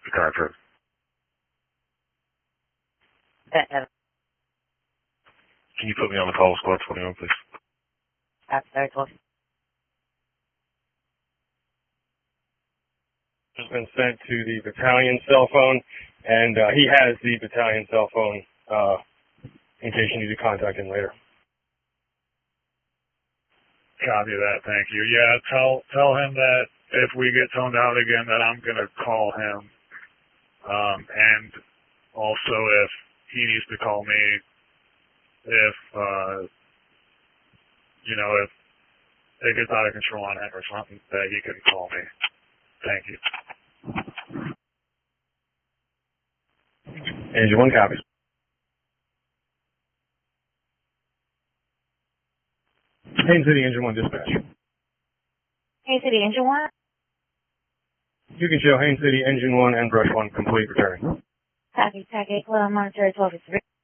the current trip. Can you put me on the call squad 21, please? Very close. Has been sent to the battalion cell phone, and he has the battalion cell phone in case you need to contact him later. Copy that, thank you. Yeah, tell him that if we get toned out again that I'm going to call him. And also if he needs to call me, if it gets out of control on him or something, that he can call me. Thank you. Engine 1 copies. Haines City, Engine 1 dispatch. Haines City, Engine 1? You can show Haines City, Engine 1 and Brush 1 complete returning. Copy, Tag 8, Monitor 12 is